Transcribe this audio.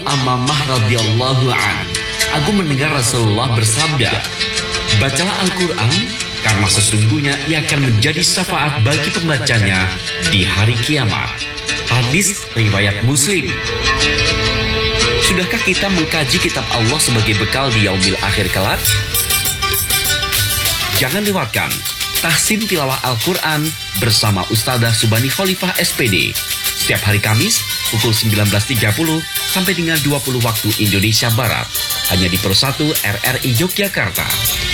Amamah radhiyallahu an, aku mendengar Rasulullah bersabda, bacalah Al-Quran karena sesungguhnya ia akan menjadi syafaat bagi pembacanya di hari kiamat. Hadis riwayat Muslim. Sudahkah kita mengkaji kitab Allah sebagai bekal di yaumil akhir kelak? Jangan lewatkan Tahsin Tilawah Al-Quran bersama Ustadzah Subhani Khalifah SPD setiap hari Kamis pukul 19.30 sampai dengan 20 waktu Indonesia Barat, hanya di Pro 1 RRI Yogyakarta.